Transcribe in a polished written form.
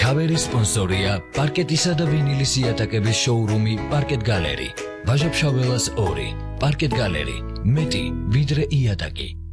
მთავარი სპონსორია პარკეტისა და ვინილის იატაკების შოურუმი პარკეტ გალერი. ვაჟა-ფშაველას 2. პარკეტ გალერი. მეტი ვიდრე იატაკი.